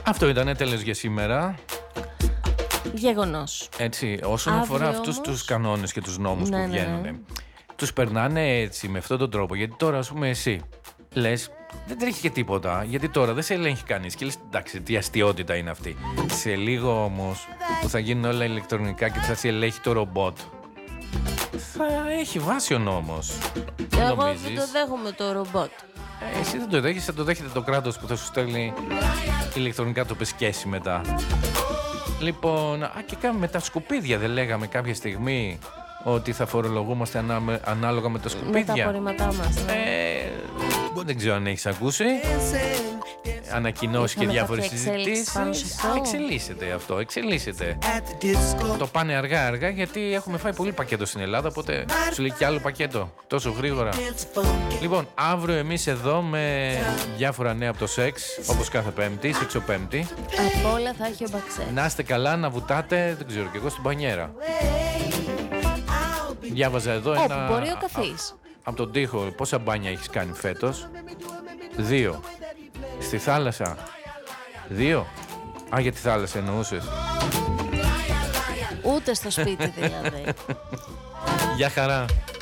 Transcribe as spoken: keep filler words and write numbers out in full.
Αυτό ήταν τέλος για σήμερα. Γεγονός. Έτσι, όσον Αύριο αφορά αυτούς όμως... τους κανόνες και τους νόμους ναι, που βγαίνουν, ναι, ναι. τους περνάνε έτσι, με αυτόν τον τρόπο. Γιατί τώρα, ας πούμε, εσύ λες, δεν τρέχει και τίποτα. Γιατί τώρα δεν σε ελέγχει κανείς. Και λες, εντάξει, τι αστιότητα είναι αυτή. Σε λίγο όμως που θα γίνουν όλα ηλεκτρονικά και θα σε ελέγχει το ρομπότ, θα έχει βάση ο νόμος. Εγώ νομίζεις? Δεν το δέχομαι το ρομπότ. Ε, εσύ δεν το δέχεσαι, θα το δέχεται το κράτος που θα σου στέλνει ηλεκτρονικά το πεσκέσι μετά. Λοιπόν, α, και κάνουμε με τα σκουπίδια, δεν λέγαμε κάποια στιγμή ότι θα φορολογούμαστε ανά, ανάλογα με τα σκουπίδια. Με τα απορρίμματά μας, ναι. ε, Δεν ξέρω αν έχεις ακούσει ανακοινώσεις και διάφορες συζητήσεις. Εξελίσσεται αυτό, εξελίσσεται. Το πάνε αργά αργά γιατί έχουμε φάει πολύ πακέτο στην Ελλάδα, οπότε σου λέει και άλλο πακέτο τόσο γρήγορα. Λοιπόν, αύριο εμείς εδώ με διάφορα νέα από το σεξ, όπως κάθε Πέμπτη, σεξοπέμπτη. Από όλα θα έχει ο Μπαξέ. Να είστε καλά, να βουτάτε, δεν ξέρω κι εγώ, στην μπανιέρα. Διάβαζα εδώ Όπου ένα... μπορεί ο καθής. Από τον τοίχο, πόσα μπάνια έχεις κάνει φέτος? Δύο. Στη θάλασσα? Δύο. Α, για τη θάλασσα εννοούσες? Ούτε στο σπίτι δηλαδή. Γεια χαρά.